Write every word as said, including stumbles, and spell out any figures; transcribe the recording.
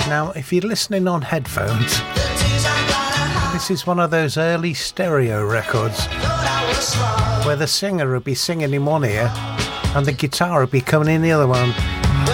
Now, if you're listening on headphones, this is one of those early stereo records where the singer would be singing in one ear and the guitar would be coming in the other one.